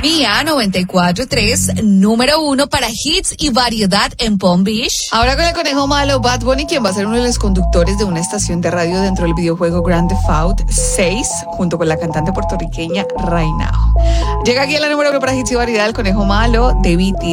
Mía 94.3, número 1 para hits y variedad en Palm Beach. Ahora con el conejo malo, Bad Bunny, quien va a ser uno de los conductores de una estación de radio dentro del videojuego Grand Theft Auto 6, junto con la cantante puertorriqueña Rainao. Llega aquí a la número 1 para hits y variedad, el conejo malo de BT.